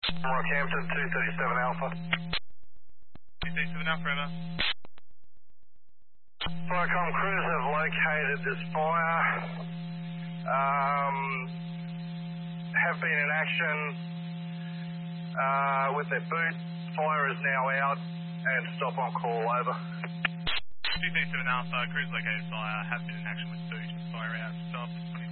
Rockhampton, 237 Alpha. 237 Alpha, over. Flycom crews have located this fire. Have been in action with their boot. Fire is now out and stop on call, over. 237 Alpha, crews located fire, have been in action with boot. Fire out, stop.